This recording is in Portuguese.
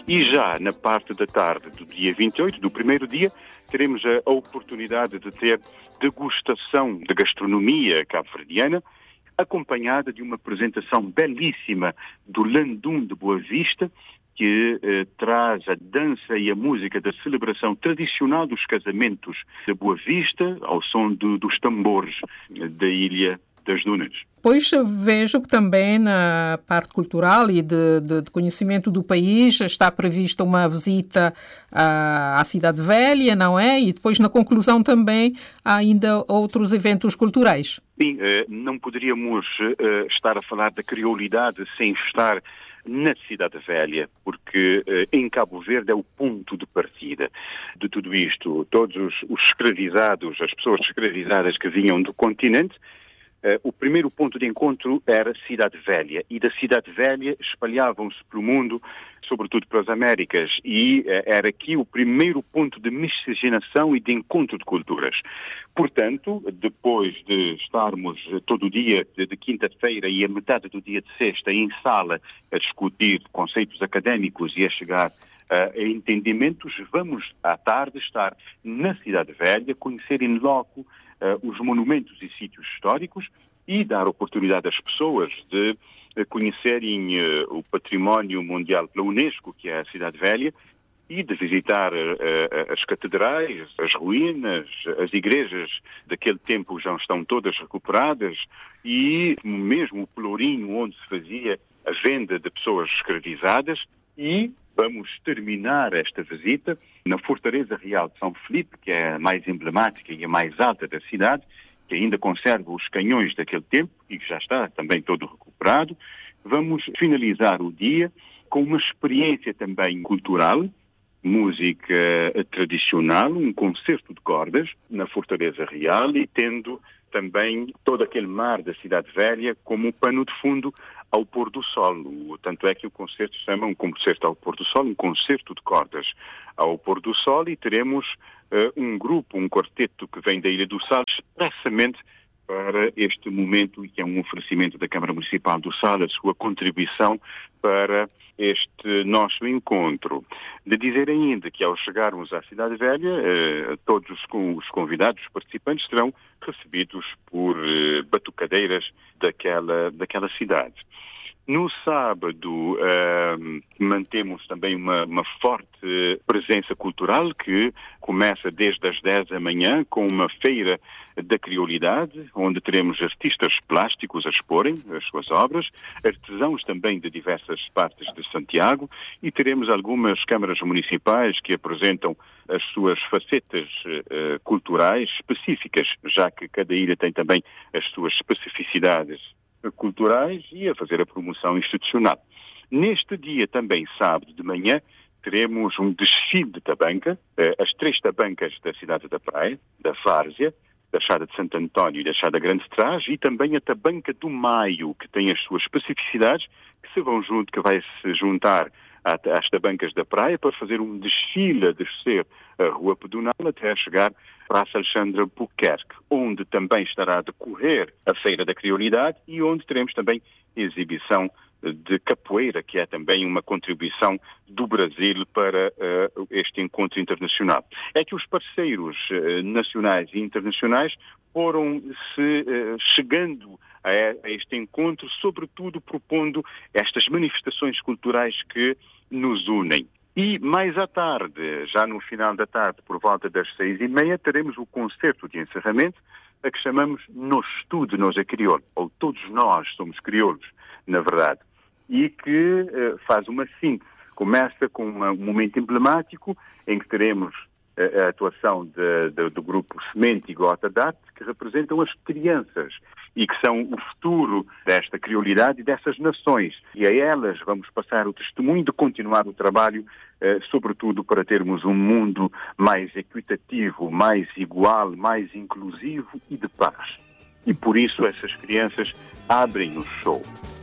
E já na parte da tarde do dia 28, do primeiro dia, teremos a oportunidade de ter degustação de gastronomia cabo-verdiana, acompanhada de uma apresentação belíssima do Landum de Boa Vista, que traz a dança e a música da celebração tradicional dos casamentos de Boa Vista, ao som dos tambores da Ilha das Dunas. Pois vejo que também na parte cultural e de conhecimento do país está prevista uma visita à Cidade Velha, não é? E depois na conclusão também há ainda outros eventos culturais. Sim, não poderíamos estar a falar da criolidade sem estar na Cidade Velha, porque em Cabo Verde é o ponto de partida de tudo isto. Todos os escravizados, as pessoas escravizadas que vinham do continente, o primeiro ponto de encontro era a Cidade Velha, e da Cidade Velha espalhavam-se pelo mundo, sobretudo para as Américas, e era aqui o primeiro ponto de miscigenação e de encontro de culturas. Portanto, depois de estarmos todo o dia de quinta-feira e a metade do dia de sexta em sala a discutir conceitos académicos e a chegar a entendimentos, vamos à tarde estar na Cidade Velha, conhecer in loco os monumentos e sítios históricos e dar oportunidade às pessoas de conhecerem o património mundial pela Unesco, que é a Cidade Velha, e de visitar as catedrais, as ruínas, as igrejas daquele tempo já estão todas recuperadas, e mesmo o pelourinho onde se fazia a venda de pessoas escravizadas. E vamos terminar esta visita na Fortaleza Real de São Felipe, que é a mais emblemática e a mais alta da cidade, que ainda conserva os canhões daquele tempo e que já está também todo recuperado. Vamos finalizar o dia com uma experiência também cultural, música tradicional, um concerto de cordas na Fortaleza Real, e tendo também todo aquele mar da Cidade Velha como pano de fundo ao pôr do sol. Tanto é que o concerto se chama um concerto ao pôr do sol, um concerto de cordas ao pôr do sol, e teremos um grupo, um quarteto que vem da Ilha do Sal, expressamente para este momento, e que é um oferecimento da Câmara Municipal do Sal, a sua contribuição para este nosso encontro. De dizer ainda que ao chegarmos à Cidade Velha, todos os convidados, os participantes, serão recebidos por batucadeiras daquela cidade. No sábado, mantemos também uma forte presença cultural que começa desde as 10 da manhã com uma feira da criolidade, onde teremos artistas plásticos a exporem as suas obras, artesãos também de diversas partes de Santiago, e teremos algumas câmaras municipais que apresentam as suas facetas culturais específicas, já que cada ilha tem também as suas especificidades culturais, e a fazer a promoção institucional. Neste dia também, sábado de manhã, teremos um desfile de tabanca, as 3 tabancas da cidade da Praia, da Várzea, da Chada de Santo António e da Chada Grande Trás, e também a tabanca do Maio, que tem as suas especificidades, que vai se juntar às tabancas da Praia para fazer um desfile a descer a Rua Pedonal até chegar à Praça Alexandre Buquerque, onde também estará a decorrer a Feira da Criolidade e onde teremos também exibição de capoeira, que é também uma contribuição do Brasil para este encontro internacional. É que os parceiros nacionais e internacionais foram-se chegando a este encontro, sobretudo propondo estas manifestações culturais que nos unem. E mais à tarde, já no final da tarde, por volta das 6h30, teremos o concerto de encerramento, a que chamamos Nós Tudo, Nós é Crioulo, ou Todos Nós Somos Crioulos, na verdade, e que faz uma síntese. Começa com um momento emblemático em que teremos a atuação do grupo Semente e Gota d'Arte, que representam as crianças e que são o futuro desta criolidade e dessas nações. E a elas vamos passar o testemunho de continuar o trabalho, sobretudo para termos um mundo mais equitativo, mais igual, mais inclusivo e de paz. E por isso essas crianças abrem o show.